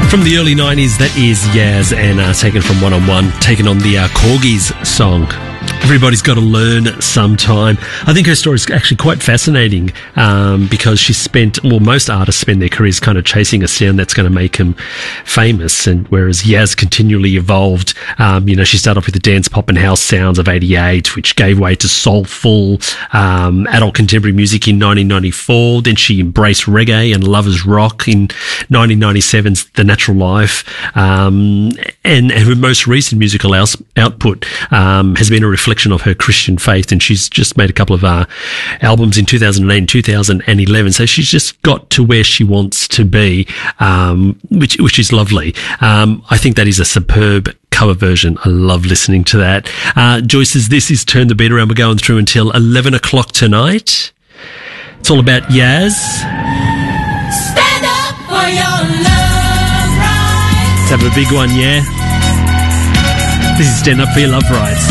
From the early 90s, that is Yaz, and taken from One on One, taken on the Corgis song. Everybody's got to learn sometime. I think her story is actually quite fascinating because she spent, well, most artists spend their careers kind of chasing a sound that's going to make them famous, and whereas Yaz continually evolved. She started off with the dance, pop and house sounds of 88, which gave way to soulful adult contemporary music in 1994. Then she embraced reggae and lovers rock in 1997's The Natural Life. And her most recent musical output has been a reflection of her Christian faith, and she's just made a couple of albums in 2008 and 2011, so she's just got to where she wants to be, which is lovely. I think that is a superb cover version. I love listening to that. Joyce says this is Turn the Beat Around. We're going through until 11 o'clock tonight. It's all about Yaz. Stand up for your love rights. Let's have a big one, yeah? This is Stand Up for Your Love Rights.